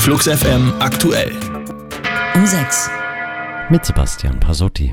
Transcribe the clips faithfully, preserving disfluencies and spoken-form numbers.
Flux F M aktuell. Um sechs. Mit Sebastian Pasotti.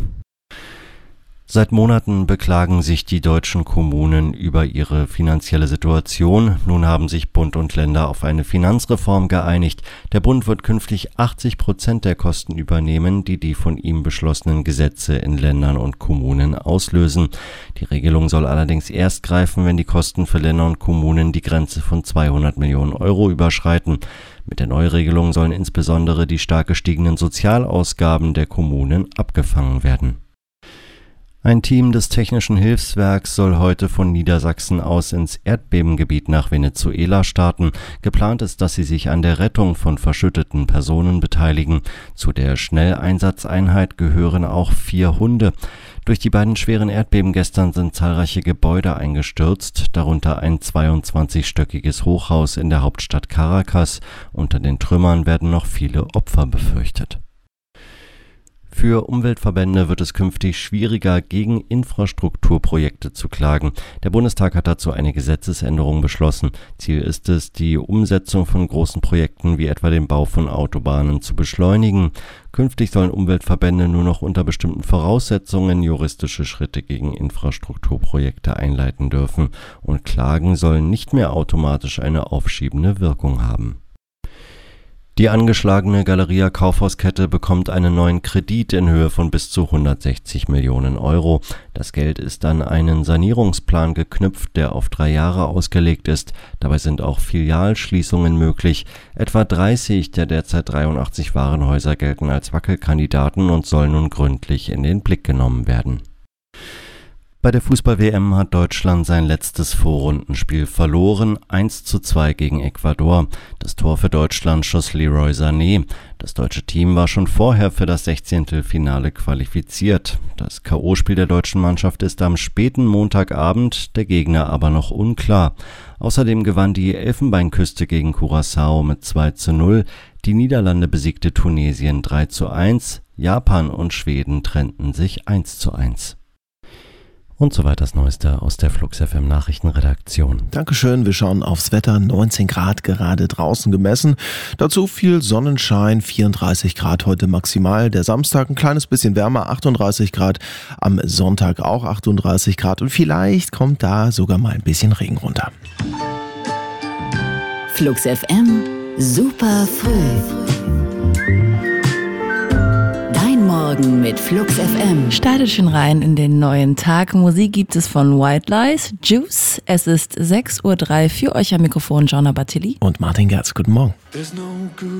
Seit Monaten beklagen sich die deutschen Kommunen über ihre finanzielle Situation. Nun haben sich Bund und Länder auf eine Finanzreform geeinigt. Der Bund wird künftig achtzig Prozent der Kosten übernehmen, die die von ihm beschlossenen Gesetze in Ländern und Kommunen auslösen. Die Regelung soll allerdings erst greifen, wenn die Kosten für Länder und Kommunen die Grenze von zweihundert Millionen Euro überschreiten. Mit der Neuregelung sollen insbesondere die stark gestiegenen Sozialausgaben der Kommunen abgefangen werden. Ein Team des Technischen Hilfswerks soll heute von Niedersachsen aus ins Erdbebengebiet nach Venezuela starten. Geplant ist, dass sie sich an der Rettung von verschütteten Personen beteiligen. Zu der Schnelleinsatzeinheit gehören auch vier Hunde. Durch die beiden schweren Erdbeben gestern sind zahlreiche Gebäude eingestürzt, darunter ein zweiundzwanzigstöckiges Hochhaus in der Hauptstadt Caracas. Unter den Trümmern werden noch viele Opfer befürchtet. Für Umweltverbände wird es künftig schwieriger, gegen Infrastrukturprojekte zu klagen. Der Bundestag hat dazu eine Gesetzesänderung beschlossen. Ziel ist es, die Umsetzung von großen Projekten wie etwa den Bau von Autobahnen zu beschleunigen. Künftig sollen Umweltverbände nur noch unter bestimmten Voraussetzungen juristische Schritte gegen Infrastrukturprojekte einleiten dürfen. Und Klagen sollen nicht mehr automatisch eine aufschiebende Wirkung haben. Die angeschlagene Galeria Kaufhauskette bekommt einen neuen Kredit in Höhe von bis zu hundertsechzig Millionen Euro. Das Geld ist an einen Sanierungsplan geknüpft, der auf drei Jahre ausgelegt ist. Dabei sind auch Filialschließungen möglich. Etwa dreißig der derzeit dreiundachtzig Warenhäuser gelten als Wackelkandidaten und sollen nun gründlich in den Blick genommen werden. Bei der Fußball-W M hat Deutschland sein letztes Vorrundenspiel verloren, eins zu zwei gegen Ecuador. Das Tor für Deutschland schoss Leroy Sané. Das deutsche Team war schon vorher für das Sechzehntelfinale qualifiziert. Das K O-Spiel der deutschen Mannschaft ist am späten Montagabend, der Gegner aber noch unklar. Außerdem gewann die Elfenbeinküste gegen Curaçao mit zwei zu null. Die Niederlande besiegte Tunesien drei zu eins. Japan und Schweden trennten sich eins zu eins. Und soweit das Neueste aus der Flux F M Nachrichtenredaktion. Dankeschön, wir schauen aufs Wetter. neunzehn Grad gerade draußen gemessen. Dazu viel Sonnenschein, vierunddreißig Grad heute maximal. Der Samstag ein kleines bisschen wärmer, achtunddreißig Grad. Am Sonntag auch achtunddreißig Grad. Und vielleicht kommt da sogar mal ein bisschen Regen runter. Flux F M, super früh. Morgen mit Flux F M. Startet schon rein in den neuen Tag. Musik gibt es von White Lies, Juice. Es ist sechs Uhr drei. Für euch am Mikrofon Gianna Battilli und Martin Gerz. Guten Morgen.